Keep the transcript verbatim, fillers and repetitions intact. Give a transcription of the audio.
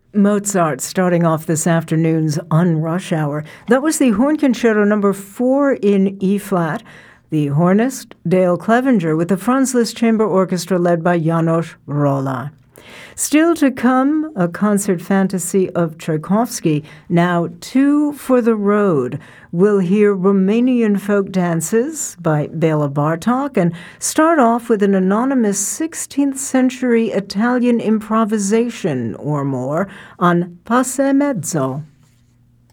Mozart starting off this afternoon's On Rush Hour. That was the Horn Concerto number four in E-flat. The hornist, Dale Clevenger, with the Franz Liszt Chamber Orchestra led by János Róla. Still to come, a concert fantasy of Tchaikovsky, now Two for the Road. We'll hear Romanian folk dances by Bela Bartok and start off with an anonymous sixteenth century Italian improvisation or more on Passe Mezzo.